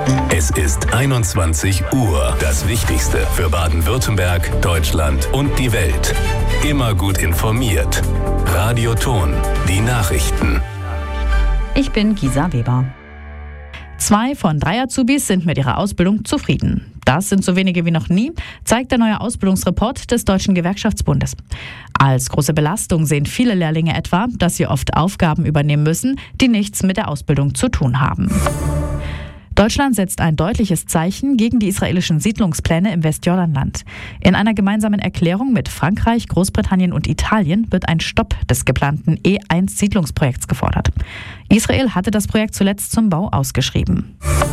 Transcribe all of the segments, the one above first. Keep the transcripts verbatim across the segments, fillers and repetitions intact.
Es ist einundzwanzig Uhr. Das Wichtigste für Baden-Württemberg, Deutschland und die Welt. Immer gut informiert. Radio Ton, die Nachrichten. Ich bin Gisa Weber. Zwei von drei Azubis sind mit ihrer Ausbildung zufrieden. Das sind so wenige wie noch nie, zeigt der neue Ausbildungsreport des Deutschen Gewerkschaftsbundes. Als große Belastung sehen viele Lehrlinge etwa, dass sie oft Aufgaben übernehmen müssen, die nichts mit der Ausbildung zu tun haben. Deutschland setzt ein deutliches Zeichen gegen die israelischen Siedlungspläne im Westjordanland. In einer gemeinsamen Erklärung mit Frankreich, Großbritannien und Italien wird ein Stopp des geplanten E eins Siedlungsprojekts gefordert. Israel hatte das Projekt zuletzt zum Bau ausgeschrieben.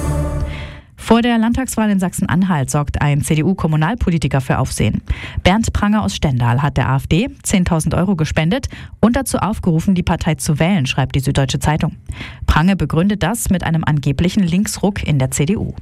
Vor der Landtagswahl in Sachsen-Anhalt sorgt ein C D U-Kommunalpolitiker für Aufsehen. Bernd Pranger aus Stendal hat der AfD zehntausend Euro gespendet und dazu aufgerufen, die Partei zu wählen, schreibt die Süddeutsche Zeitung. Pranger begründet das mit einem angeblichen Linksruck in der C D U.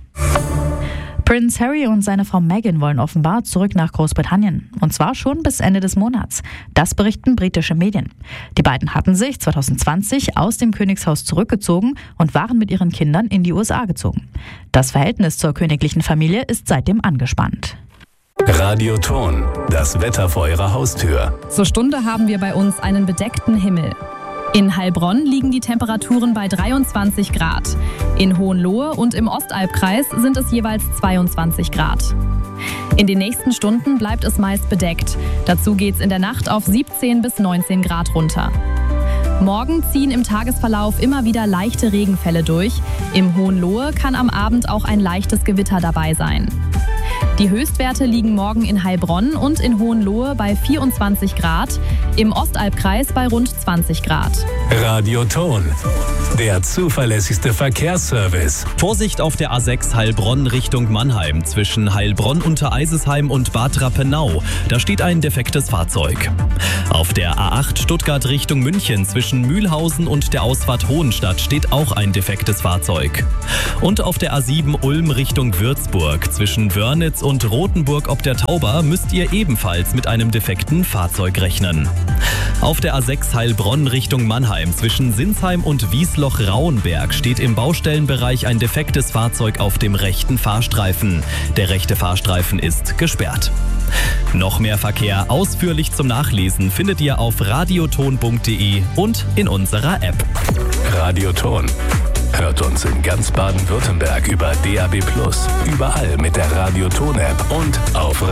Prince Harry und seine Frau Meghan wollen offenbar zurück nach Großbritannien. Und zwar schon bis Ende des Monats. Das berichten britische Medien. Die beiden hatten sich zwanzig zwanzig aus dem Königshaus zurückgezogen und waren mit ihren Kindern in die U S A gezogen. Das Verhältnis zur königlichen Familie ist seitdem angespannt. Radio Ton, das Wetter vor Ihrer Haustür. Zur Stunde haben wir bei uns einen bedeckten Himmel. In Heilbronn liegen die Temperaturen bei dreiundzwanzig Grad. In Hohenlohe und im Ostalbkreis sind es jeweils zweiundzwanzig Grad. In den nächsten Stunden bleibt es meist bedeckt. Dazu geht's in der Nacht auf siebzehn bis neunzehn Grad runter. Morgen ziehen im Tagesverlauf immer wieder leichte Regenfälle durch. Im Hohenlohe kann am Abend auch ein leichtes Gewitter dabei sein. Die Höchstwerte liegen morgen in Heilbronn und in Hohenlohe bei vierundzwanzig Grad, im Ostalbkreis bei rund zwanzig Grad. Radio Ton, der zuverlässigste Verkehrsservice. Vorsicht auf der A sechs Heilbronn Richtung Mannheim zwischen Heilbronn unter Eisesheim und Bad Rappenau. Da steht ein defektes Fahrzeug. Auf der A acht Stuttgart Richtung München zwischen Mühlhausen und der Ausfahrt Hohenstadt steht auch ein defektes Fahrzeug. Und auf der A sieben Ulm Richtung Würzburg zwischen Wörnitz und Rothenburg ob der Tauber müsst ihr ebenfalls mit einem defekten Fahrzeug rechnen. Auf der A sechs Heilbronn Richtung Mannheim zwischen Sinsheim und Wiesloch-Rauenberg steht im Baustellenbereich ein defektes Fahrzeug auf dem rechten Fahrstreifen. Der rechte Fahrstreifen ist gesperrt. Noch mehr Verkehr ausführlich zum Nachlesen findet ihr auf radioton punkt de und in unserer App. Radio Ton. Hört uns in ganz Baden-Württemberg über D A B plus, überall mit der Radio Ton App und auf